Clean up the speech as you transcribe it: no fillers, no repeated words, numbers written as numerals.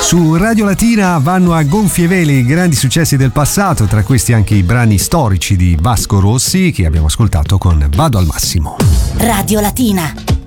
Su Radio Latina vanno a gonfie vele i grandi successi del passato, tra questi anche i brani storici di Vasco Rossi che abbiamo ascoltato con Vado al massimo. Radio Latina.